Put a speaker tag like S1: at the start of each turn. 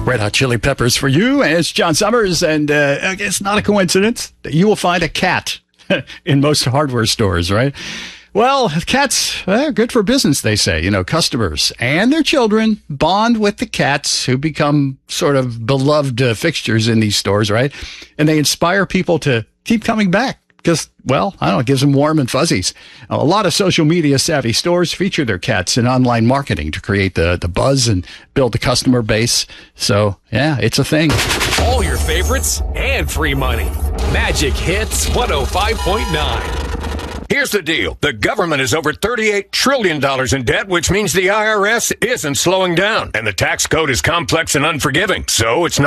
S1: Red Hot Chili Peppers for you. And it's John Summers, and it's not a coincidence that you will find a cat in most hardware stores, right? Well, cats are good for business, they say. You know, customers and their children bond with the cats who become sort of beloved fixtures in these stores, right? And they inspire people to keep coming back. Because, well, I don't know, it gives them warm and fuzzies. A lot of social media savvy stores feature their cats in online marketing to create the buzz and build the customer base. So, yeah, it's a thing.
S2: All your favorites and free money. Magic Hits 105.9.
S3: Here's the deal. The government is over $38 trillion in debt, which means the IRS isn't slowing down. And the tax code is complex and unforgiving. So it's not